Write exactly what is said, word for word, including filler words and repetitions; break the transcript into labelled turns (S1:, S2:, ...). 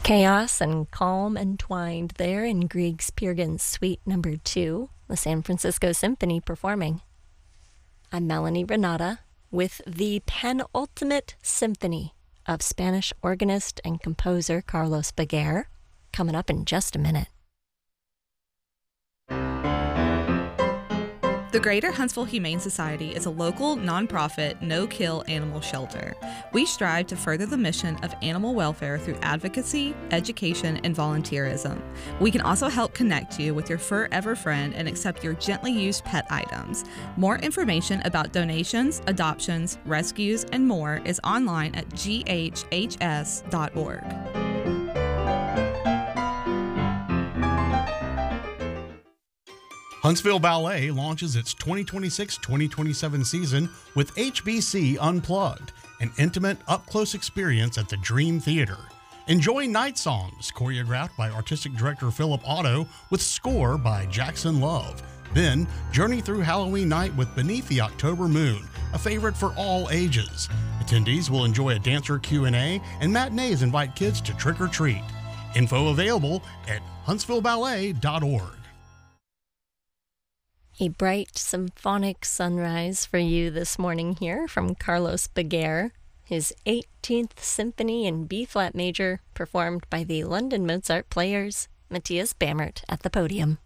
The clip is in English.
S1: Chaos and calm entwined there in Grieg's Peer Gynt Suite Number Two, the San Francisco Symphony performing. I'm Melanie Renata with the penultimate symphony of Spanish organist and composer Carlos Baguer, coming up in just a minute.
S2: The Greater Huntsville Humane Society is a local, nonprofit, no-kill animal shelter. We strive to further the mission of animal welfare through advocacy, education, and volunteerism. We can also help connect you with your forever friend and accept your gently used pet items. More information about donations, adoptions, rescues, and more is online at g h h s dot org.
S3: Huntsville Ballet launches its twenty twenty-six twenty twenty-seven season with H B C Unplugged, an intimate, up-close experience at the Dream Theater. Enjoy Night Songs, choreographed by Artistic Director Philip Otto, with score by Jackson Love. Then, journey through Halloween night with Beneath the October Moon, a favorite for all ages. Attendees will enjoy a dancer Q and A, and matinees invite kids to trick or treat. Info available at huntsville ballet dot org.
S1: A bright symphonic sunrise for you this morning here from Carlos Baguer, his eighteenth Symphony in B-flat major, performed by the London Mozart Players. Matthias Bammert at the podium.